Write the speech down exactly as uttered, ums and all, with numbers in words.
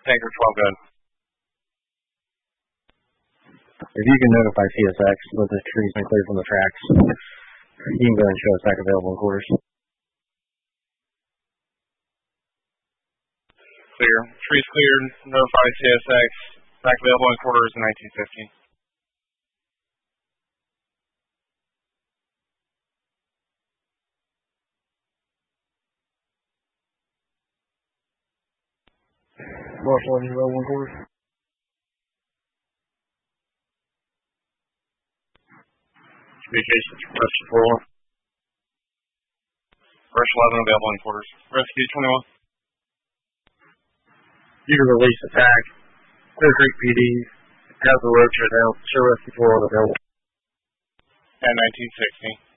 Tanker twelve, good. If you can notify C S X that the tree's been cleared from the tracks, you can go ahead and show us back available in quarters. Clear. Tree's cleared. Notify C S X. Back available in quarters in nineteen fifty. Marshall, any available in quarters? Communications, Rescue four. Rescue eleven available in quarters. Rescue twenty-one. You can release attack. Clear Creek P D has the road shut down. Show Rescue four available. At nineteen sixty.